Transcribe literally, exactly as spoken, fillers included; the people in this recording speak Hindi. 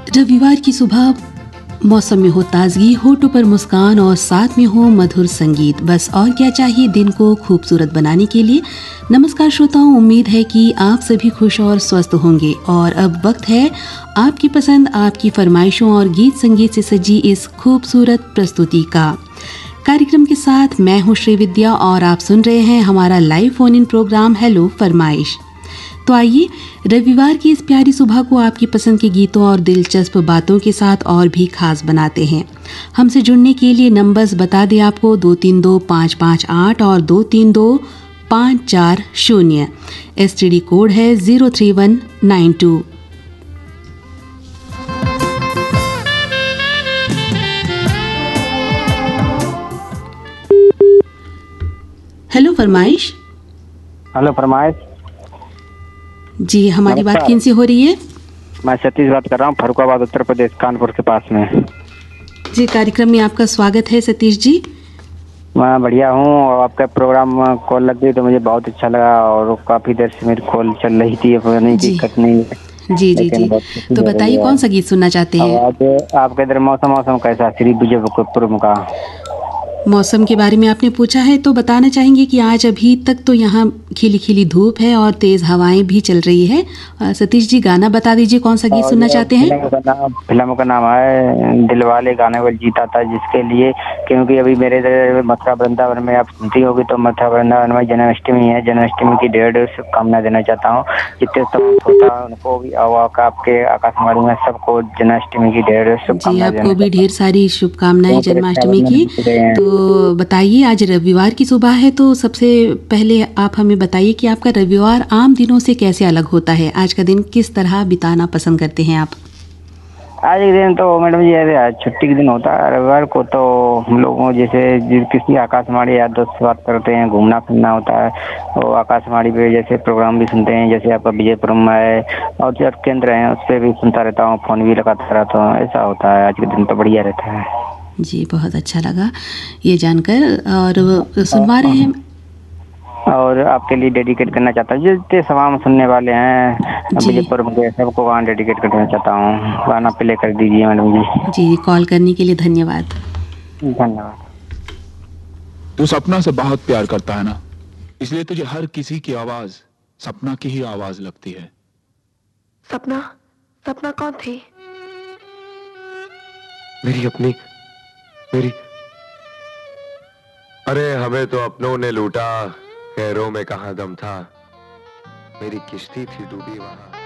रविवार की सुबह मौसम में हो ताजगी, होठों पर मुस्कान और साथ में हो मधुर संगीत। बस और क्या चाहिए दिन को खूबसूरत बनाने के लिए। नमस्कार श्रोताओं, उम्मीद है कि आप सभी खुश और स्वस्थ होंगे। और अब वक्त है आपकी पसंद, आपकी फरमाइशों और गीत संगीत से सजी इस खूबसूरत प्रस्तुति का। कार्यक्रम के साथ मैं हूँ श्रीविद्या और आप सुन रहे हैं हमारा live phone in programme hello फरमाइश। तो आइए रविवार की इस प्यारी सुबह को आपकी पसंद के गीतों और दिलचस्प बातों के साथ और भी खास बनाते हैं। हमसे जुड़ने के लिए नंबर्स बता दें आपको दो तीन दो पाँच पाँच आठ और दो तीन दो पाँच चार शून्य। एस टी डी कोड है zero three one nine to. Hello फरमाइश। हेलो फरमाइश जी, हमारी बात किन से हो रही है? मैं सतीश बात कर रहा हूँ, फरुखाबाद उत्तर प्रदेश, कानपुर के पास में। जी, कार्यक्रम में आपका स्वागत है सतीश जी। मैं बढ़िया हूँ और आपका प्रोग्राम कॉल लग गई तो मुझे बहुत अच्छा लगा और काफ़ी देर से मेरी कॉल चल रही थी, नहीं दिक्कत नहीं। जी जी जी, तो बताइए कौन सा गीत सुनना चाहते हैं? आज आपके इधर मौसम मौसम कैसा श्री विजयपुर का? मौसम के बारे में आपने पूछा है तो बताना चाहेंगे कि आज अभी तक तो यहाँ खिली खिली धूप है और तेज हवाएं भी चल रही है। सतीश जी, गाना बता दीजिए कौन सा गीत सुनना चाहते हैं? फिल्म का नाम फिल्म का नाम है दिलवाले गाने वाले जीता था, जिसके लिए क्योंकि अभी मेरे इधर मथुरा वृंदावन में आप सुनती होगी तो मथुरा वृंदावन में जन्माष्टमी है, जन्माष्टमी की ढेर शुभकामनाएं देना चाहता हूँ। जितने सब होता है उनको भी और आपके आकाशवाणी में सबको जन्माष्टमी की ढेर शुभकामनाएं। जी, आपको भी ढेर सारी शुभकामनाएं जन्माष्टमी की। तो बताइए, आज रविवार की सुबह है तो सबसे पहले आप हमें बताइए कि आपका रविवार आम दिनों से कैसे अलग होता है। आज का दिन किस तरह बिताना पसंद करते हैं आप? आज के दिन तो मैडम जी आज छुट्टी के दिन होता है। रविवार को तो हम लोगों जैसे किसी आकाशवाणी या दोस्त से बात करते हैं, घूमना फिरना होता है और आकाशवाणी पे जैसे प्रोग्राम भी सुनते हैं, जैसे आपका विजयपुरम है और जो केंद्र है उस पर भी सुनता रहता हूँ, फोन भी लगाता रहता हूँ। ऐसा होता है, आज के दिन तो बढ़िया रहता है। जी, बहुत अच्छा लगा ये जानकर। और सुनवा रहे हैं और आपके लिए डेडिकेट करना चाहता हूँ जितने सवाम सुनने वाले हैं विजयपुर में, सबको गाना डेडिकेट करना चाहता हूँ। गाना प्ले कर दीजिए मैडम जी। जी, कॉल करने के लिए धन्यवाद। धन्यवाद। तू सपना से बहुत प्यार करता है ना, इसलिए तुझे हर किसी की आवाज सपना की ही आवाज लगती है। सपना सपना कौन थी? मेरी अपनी मेरी अरे हमें तो अपनों ने लूटा, खैरों में कहाँ दम था, मेरी किश्ती थी डूबी वहां।